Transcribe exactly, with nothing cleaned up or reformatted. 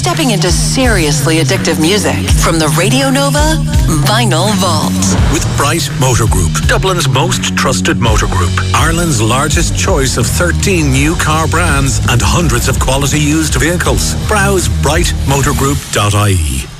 stepping into seriously addictive music from the Radio Nova Vinyl Vault. With Bright Motor Group, Dublin's most trusted motor group, Ireland's largest choice of thirteen new car brands and hundreds of quality used vehicles. Browse bright motor group dot I E.